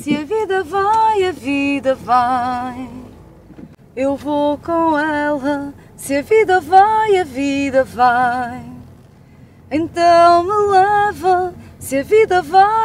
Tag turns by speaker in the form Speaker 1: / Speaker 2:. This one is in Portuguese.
Speaker 1: Se a vida vai, a vida vai. Eu vou com ela. Se a vida vai, a vida vai. Então me leva. Se a vida vai.